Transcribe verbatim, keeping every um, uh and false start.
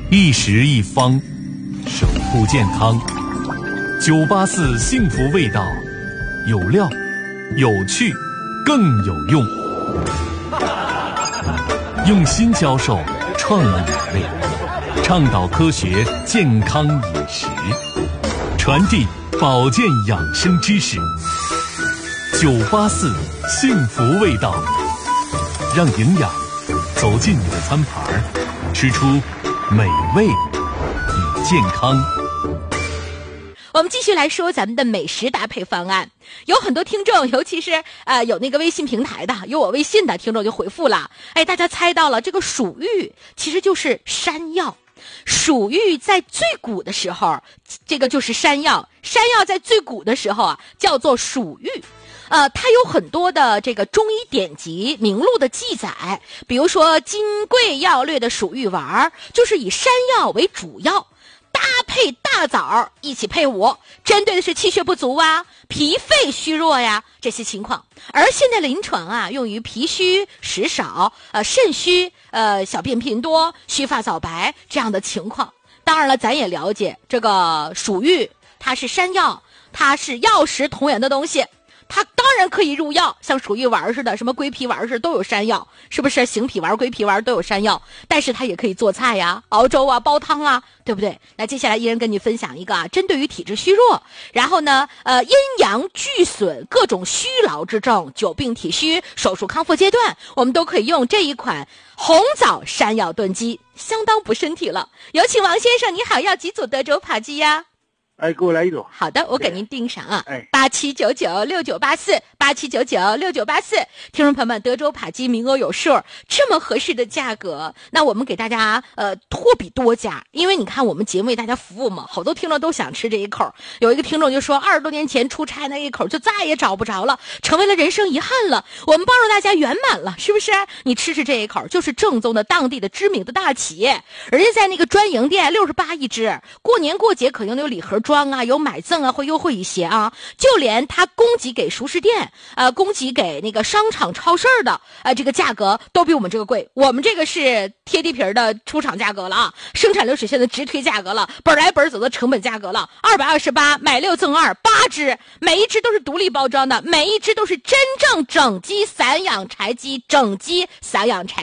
一食一方，守护健康。九八四幸福味道，有料、有趣、更有用。用心教授创意美味，倡导科学健康饮食，传递保健养生知识。九八四幸福味道，让营养走进你的餐盘，吃出美味与健康。 我们继续来说咱们的美食搭配方案。有很多听众，尤其是呃有那个微信平台的，有我微信的听众就回复了，哎，大家猜到了，这个蜀玉其实就是山药。蜀玉在最古的时候，这个就是山药，山药在最古的时候啊叫做蜀玉。呃，它有很多的这个中医典籍名录的记载，比如说《金匮要略》的蜀玉丸，就是以山药为主要，搭配大枣一起配伍，针对的是气血不足啊、脾肺虚弱呀这些情况。而现在临床啊，用于脾虚食少、呃肾虚、呃小便频多、须发早白这样的情况。当然了，咱也了解这个蜀玉，它是山药，它是药食同源的东西。它当然可以入药，像蜀玉丸似的，什么龟皮丸似的都有山药，是不是？醒脾丸、龟皮丸都有山药，但是它也可以做菜呀、熬粥啊、煲汤啊，对不对？那接下来一人跟你分享一个啊，针对于体质虚弱，然后呢，呃，阴阳俱损、各种虚劳之症、久病体虚、手术康复阶段，我们都可以用这一款红枣山药炖鸡，相当补身体了。有请王先生，你好，要几组德州扒鸡呀？ 哎，给我来一种。 好的，我给您订上啊。 哎， 八七九九六九八四，八七九九六九八四。听众朋友们，德州扒鸡名额有数，这么合适的价格，那我们给大家呃货比多家，因为你看我们节目为大家服务嘛，好多听众都想吃这一口。有一个听众就说，二十多年前出差那一口就再也找不着了，成为了人生遗憾了。我们帮助大家圆满了，是不是？你吃吃这一口，就是正宗的当地的知名的大企业，人家在那个专营店六十八一只，过年过节可能有礼盒装啊，有买赠啊，会优惠一些啊。就连它供给给熟食店，呃，供给给那个商场超市的，呃，这个价格都比我们这个贵。我们这个是贴地皮的出厂价格了啊，生产流水线的直推价格了，本来本走的成本价格了，二百二十八买六赠二，八只，每一只都是独立包装的，每一只都是真正整鸡散养柴鸡，整鸡散养柴。